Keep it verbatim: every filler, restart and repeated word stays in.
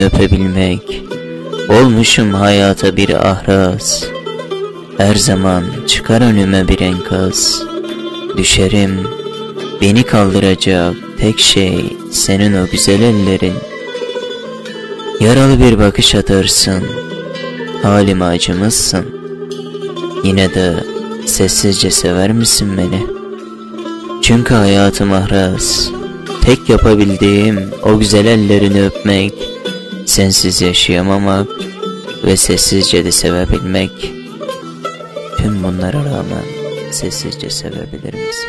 öpebilmek. Olmuşum hayata bir ahraz, her zaman çıkar önüme bir enkaz. Düşerim, beni kaldıracak tek şey senin o güzel ellerin. Yaralı bir bakış atarsın, halime acımazsın. Yine de sessizce sever misin beni? Çünkü hayatım ahraz, tek yapabildiğim o güzel ellerini öpmek, sensiz yaşayamamak ve sessizce de sevebilmek. Tüm bunlara rağmen sessizce sevebilir misin?